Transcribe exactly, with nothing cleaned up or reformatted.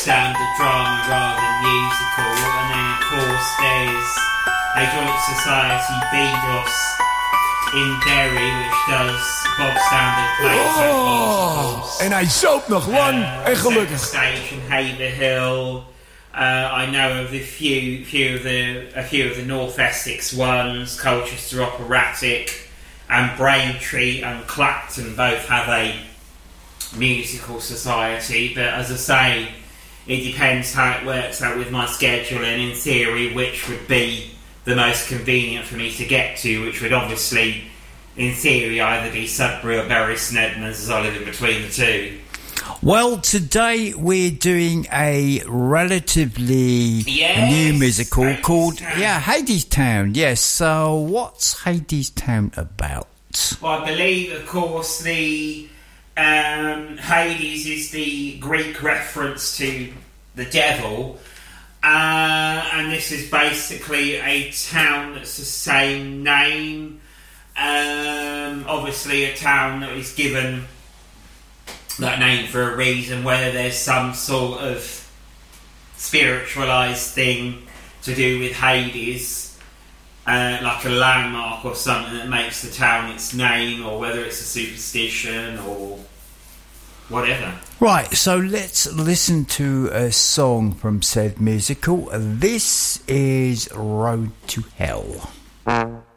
standard drama rather than musical. And then of course there's a joint society, Bedos, in Derry, which does bog standard plays like musicals. En hij zoopt nog lang uh, en gelukkig. Station, Haverhill. Uh, I know of a few, few of the, a few of the North Essex ones. Colchester Operatic and Braintree and Clacton both have a musical society. But as I say, it depends how it works out with my schedule, and in theory, which would be the most convenient for me to get to, which would obviously, in theory, either be Sudbury or Bury St Edmunds, as I live in between the two. Well, today we're doing a relatively yes, new musical Hades called Town. yeah Hadestown. Yes. So what's Hadestown about? Well, I believe, of course, the um, Hades is the Greek reference to the devil. Uh, and this is basically a town that's the same name. Um, obviously a town that is given that name for a reason, whether there's some sort of spiritualised thing to do with Hades, uh, like a landmark or something that makes the town its name, or whether it's a superstition or whatever. Right, so let's listen to a song from said musical. This is Road to Hell.